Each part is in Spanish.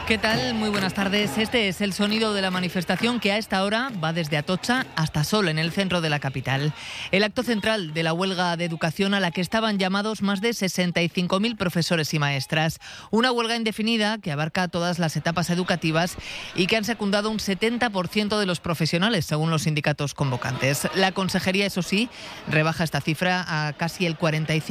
¿Qué tal? Muy buenas tardes. Este es el sonido de la manifestación que a esta hora va desde Atocha hasta Sol, en el centro de la capital. El acto central de la huelga de educación a la que estaban llamados más de 65.000 profesores y maestras. Una huelga indefinida que abarca todas las etapas educativas y que han secundado un 70% de los profesionales, según los sindicatos convocantes. La Consejería, eso sí, rebaja esta cifra a casi el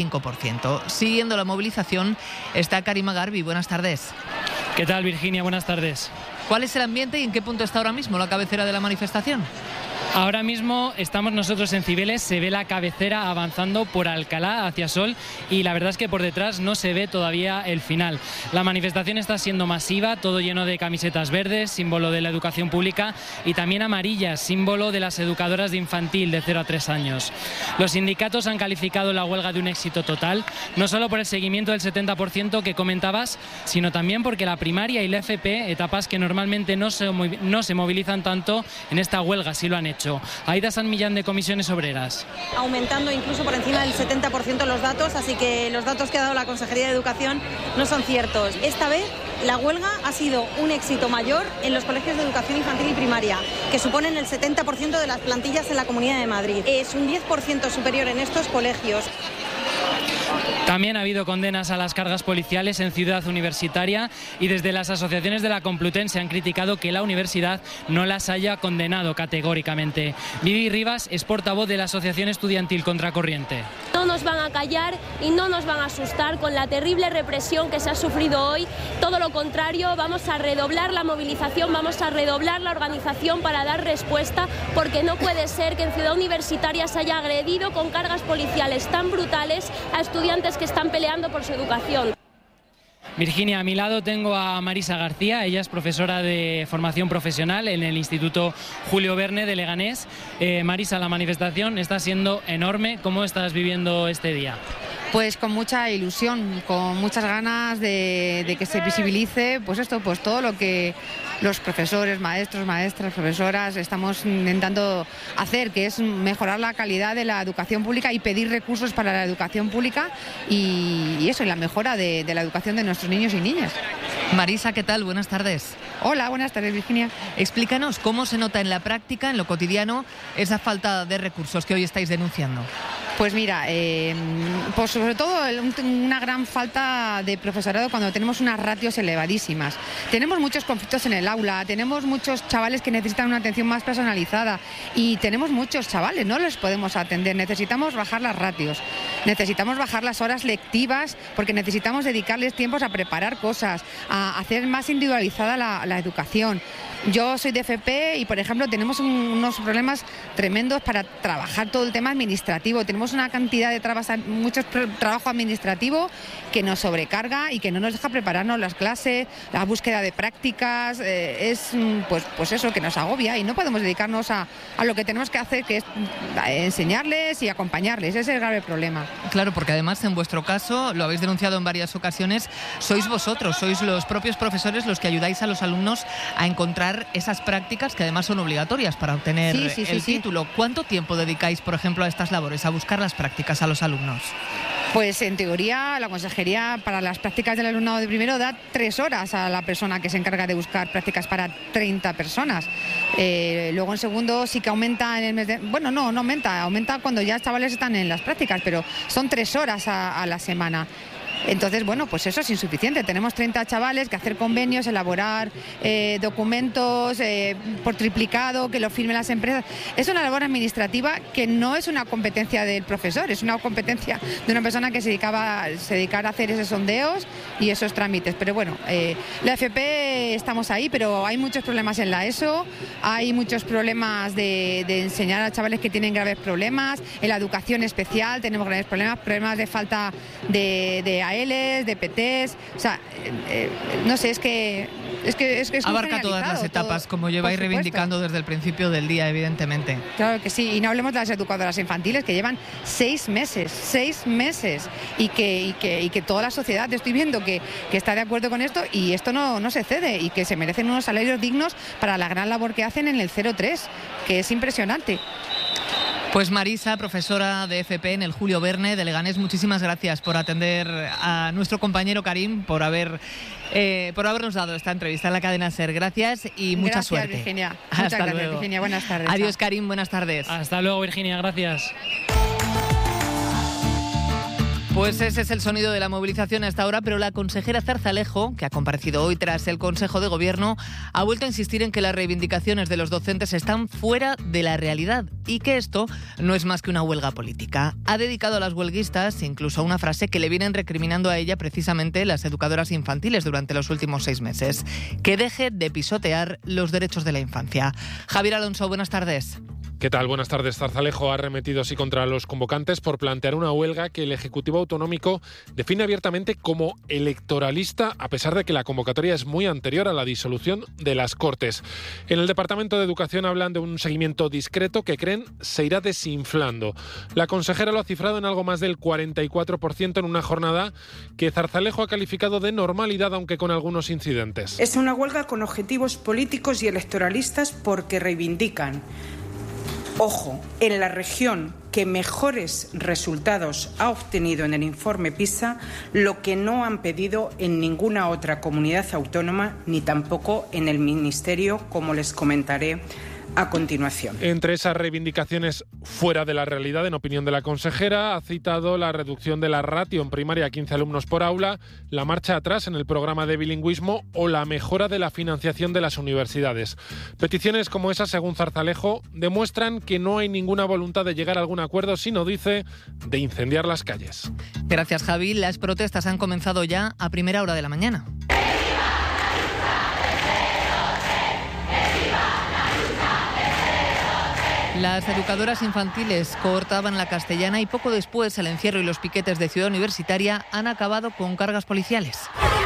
45%. Siguiendo la movilización está Karima Garbi. Buenas tardes. ¿Qué tal, Virginia? Buenas tardes. ¿Cuál es el ambiente y en qué punto está ahora mismo la cabecera de la manifestación? Ahora mismo estamos nosotros en Cibeles, se ve la cabecera avanzando por Alcalá hacia Sol y la verdad es que por detrás no se ve todavía el final. La manifestación está siendo masiva, todo lleno de camisetas verdes, símbolo de la educación pública, y también amarillas, símbolo de las educadoras de infantil de 0 a 3 años. Los sindicatos han calificado la huelga de un éxito total, no solo por el seguimiento del 70% que comentabas, sino también porque la primaria y la FP, etapas que normalmente no se movilizan tanto, en esta huelga sí lo han hecho. Aida San Millán, de Comisiones Obreras. Aumentando incluso por encima del 70% los datos, así que los datos que ha dado la Consejería de Educación no son ciertos. Esta vez la huelga ha sido un éxito mayor en los colegios de educación infantil y primaria, que suponen el 70% de las plantillas en la Comunidad de Madrid. Es un 10% superior en estos colegios. También ha habido condenas a las cargas policiales en Ciudad Universitaria y desde las asociaciones de la Complutense han criticado que la universidad no las haya condenado categóricamente. Vivi Rivas es portavoz de la Asociación Estudiantil Contracorriente. No nos van a callar y no nos van a asustar con la terrible represión que se ha sufrido hoy. Todo lo contrario, vamos a redoblar la movilización, vamos a redoblar la organización para dar respuesta, porque no puede ser que en Ciudad Universitaria se haya agredido con cargas policiales tan brutales a estudiantes que están peleando por su educación. Virginia, a mi lado tengo a Marisa García, ella es profesora de formación profesional en el Instituto Julio Verne de Leganés. Marisa, la manifestación está siendo enorme. ¿Cómo estás viviendo este día? Pues con mucha ilusión, con muchas ganas de que se visibilice pues todo lo que los profesores, maestros, maestras, profesoras estamos intentando hacer, que es mejorar la calidad de la educación pública y pedir recursos para la educación pública y la mejora de la educación de nuestros niños y niñas. Marisa, ¿qué tal? Buenas tardes. Hola, buenas tardes, Virginia. Explícanos cómo se nota en la práctica, en lo cotidiano, esa falta de recursos que hoy estáis denunciando. Pues mira, pues sobre todo una gran falta de profesorado cuando tenemos unas ratios elevadísimas. Tenemos muchos conflictos en el aula, tenemos muchos chavales que necesitan una atención más personalizada y tenemos muchos chavales, no los podemos atender. Necesitamos bajar las ratios, necesitamos bajar las horas lectivas porque necesitamos dedicarles tiempos a preparar cosas, a hacer más individualizada la educación. Yo soy de FP y, por ejemplo, tenemos unos problemas tremendos para trabajar todo el tema administrativo. Tenemos una cantidad de mucho trabajo administrativo que nos sobrecarga y que no nos deja prepararnos las clases, la búsqueda de prácticas, pues eso, que nos agobia y no podemos dedicarnos a lo que tenemos que hacer, que es enseñarles y acompañarles. Ese es el grave problema. Claro, porque además en vuestro caso, lo habéis denunciado en varias ocasiones, sois vosotros, sois los propios profesores los que ayudáis a los alumnos a encontrar esas prácticas que además son obligatorias para obtener el título. ¿Cuánto tiempo dedicáis, por ejemplo, a estas labores, a buscar las prácticas a los alumnos? Pues en teoría la Consejería para las prácticas del alumnado de primero da 3 horas a la persona que se encarga de buscar prácticas para 30 personas. Luego en segundo sí que aumenta en el mes de... Bueno, no aumenta cuando ya chavales están en las prácticas, pero son 3 horas a la semana. Entonces, bueno, pues eso es insuficiente. Tenemos 30 chavales que hacer convenios, elaborar documentos por triplicado, que lo firmen las empresas. Es una labor administrativa que no es una competencia del profesor, es una competencia de una persona que se dedicara a hacer esos sondeos y esos trámites. Pero bueno, la FP estamos ahí, pero hay muchos problemas en la ESO, hay muchos problemas de enseñar a chavales que tienen graves problemas, en la educación especial tenemos graves problemas de falta de de PTs, o sea, no sé, es que abarca todas las etapas, como lleváis reivindicando desde el principio del día, evidentemente. Claro que sí, y no hablemos de las educadoras infantiles que llevan 6 meses y que toda la sociedad, estoy viendo que está de acuerdo con esto y esto no se cede y que se merecen unos salarios dignos para la gran labor que hacen en el 03, que es impresionante. Pues Marisa, profesora de FP en el Julio Verne de Leganés, muchísimas gracias por atender a nuestro compañero Karim, por habernos dado esta entrevista en la cadena SER. Gracias y mucha suerte. Gracias, Virginia. Hasta Muchas gracias, luego. Virginia. Buenas tardes. Adiós, Chao. Karim. Buenas tardes. Hasta luego, Virginia. Gracias. Pues ese es el sonido de la movilización hasta ahora, pero la consejera Zarzalejo, que ha comparecido hoy tras el Consejo de Gobierno, ha vuelto a insistir en que las reivindicaciones de los docentes están fuera de la realidad y que esto no es más que una huelga política. Ha dedicado a las huelguistas incluso una frase que le vienen recriminando a ella precisamente las educadoras infantiles durante los últimos 6 meses: que deje de pisotear los derechos de la infancia. Javier Alonso, buenas tardes. ¿Qué tal? Buenas tardes. Zarzalejo ha arremetido así contra los convocantes por plantear una huelga que el Ejecutivo Autonómico define abiertamente como electoralista, a pesar de que la convocatoria es muy anterior a la disolución de las Cortes. En el Departamento de Educación hablan de un seguimiento discreto que creen se irá desinflando. La consejera lo ha cifrado en algo más del 44% en una jornada que Zarzalejo ha calificado de normalidad, aunque con algunos incidentes. Es una huelga con objetivos políticos y electoralistas porque reivindican, ojo, en la región que mejores resultados ha obtenido en el informe PISA, lo que no han pedido en ninguna otra comunidad autónoma ni tampoco en el Ministerio, como les comentaré a continuación. Entre esas reivindicaciones fuera de la realidad, en opinión de la consejera, ha citado la reducción de la ratio en primaria a 15 alumnos por aula, la marcha atrás en el programa de bilingüismo o la mejora de la financiación de las universidades. Peticiones como esas, según Zarzalejo, demuestran que no hay ninguna voluntad de llegar a algún acuerdo, sino, dice, de incendiar las calles. Gracias, Javi. Las protestas han comenzado ya a primera hora de la mañana. Las educadoras infantiles cohortaban la Castellana y poco después el encierro y los piquetes de Ciudad Universitaria han acabado con cargas policiales.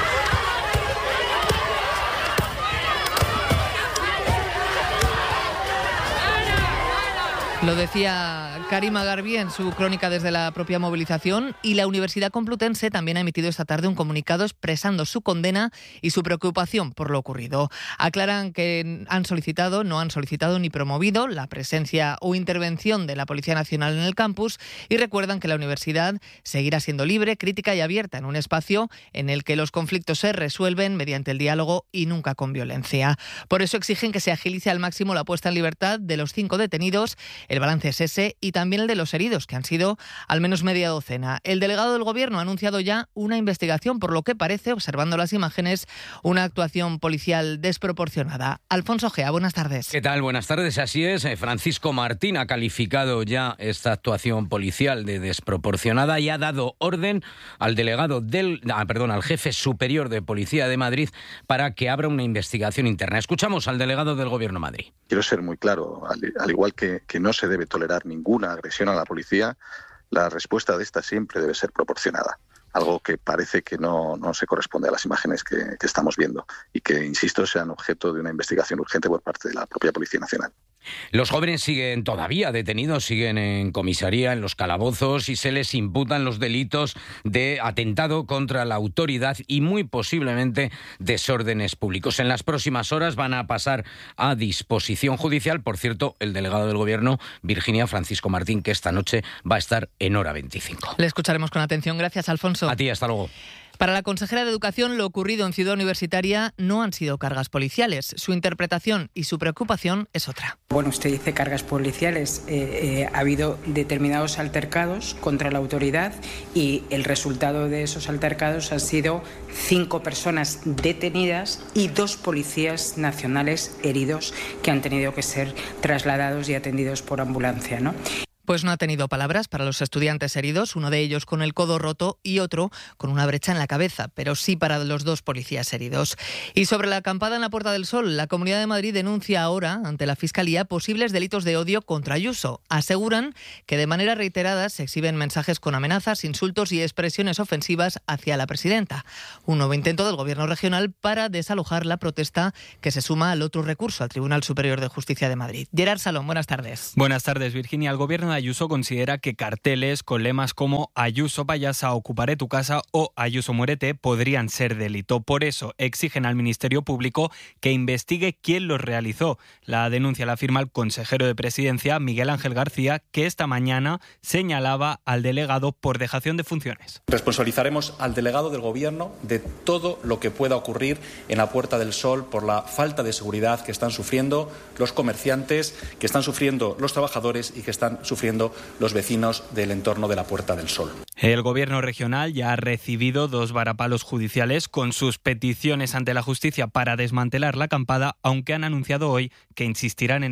Lo decía Karima Garbi en su crónica desde la propia movilización, y la Universidad Complutense también ha emitido esta tarde un comunicado expresando su condena y su preocupación por lo ocurrido. Aclaran que no han solicitado ni promovido la presencia o intervención de la Policía Nacional en el campus, y recuerdan que la universidad seguirá siendo libre, crítica y abierta en un espacio en el que los conflictos se resuelven mediante el diálogo y nunca con violencia. Por eso exigen que se agilice al máximo la puesta en libertad de los 5 detenidos. El balance es ese, y también el de los heridos, que han sido al menos media docena. El delegado del Gobierno ha anunciado ya una investigación, por lo que parece, observando las imágenes, una actuación policial desproporcionada. Alfonso Gea, buenas tardes. ¿Qué tal? Buenas tardes, así es. Francisco Martín ha calificado ya esta actuación policial de desproporcionada y ha dado orden al al jefe superior de Policía de Madrid para que abra una investigación interna. Escuchamos al delegado del Gobierno de Madrid. Quiero ser muy claro, al igual que no se debe tolerar ninguna agresión a la policía, la respuesta de esta siempre debe ser proporcionada. Algo que parece que no se corresponde a las imágenes que estamos viendo y que, insisto, sean objeto de una investigación urgente por parte de la propia Policía Nacional. Los jóvenes siguen todavía detenidos, siguen en comisaría, en los calabozos, y se les imputan los delitos de atentado contra la autoridad y muy posiblemente desórdenes públicos. En las próximas horas van a pasar a disposición judicial. Por cierto, el delegado del Gobierno, Virginia, Francisco Martín, que esta noche va a estar en hora 25. Le escucharemos con atención. Gracias, Alfonso. A ti, hasta luego. Para la consejera de Educación, lo ocurrido en Ciudad Universitaria no han sido cargas policiales. Su interpretación y su preocupación es otra. Bueno, usted dice cargas policiales. Ha habido determinados altercados contra la autoridad y el resultado de esos altercados han sido 5 personas detenidas y 2 policías nacionales heridos que han tenido que ser trasladados y atendidos por ambulancia, ¿no? Pues no ha tenido palabras para los estudiantes heridos, uno de ellos con el codo roto y otro con una brecha en la cabeza, pero sí para los 2 policías heridos. Y sobre la acampada en la Puerta del Sol, la Comunidad de Madrid denuncia ahora ante la Fiscalía posibles delitos de odio contra Ayuso. Aseguran que de manera reiterada se exhiben mensajes con amenazas, insultos y expresiones ofensivas hacia la presidenta. Un nuevo intento del Gobierno regional para desalojar la protesta, que se suma al otro recurso al Tribunal Superior de Justicia de Madrid. Gerard Salón, buenas tardes. Buenas tardes, Virginia. El Gobierno de Ayuso considera que carteles con lemas como Ayuso payasa, ocuparé tu casa o Ayuso muérete podrían ser delito. Por eso exigen al Ministerio Público que investigue quién los realizó. La denuncia la firma el consejero de Presidencia, Miguel Ángel García, que esta mañana señalaba al delegado por dejación de funciones. Responsabilizaremos al delegado del Gobierno de todo lo que pueda ocurrir en la Puerta del Sol por la falta de seguridad que están sufriendo los comerciantes, que están sufriendo los trabajadores y que están sufriendo los vecinos del entorno de la Puerta del Sol. El Gobierno regional ya ha recibido 2 varapalos judiciales con sus peticiones ante la justicia para desmantelar la acampada, aunque han anunciado hoy que insistirán en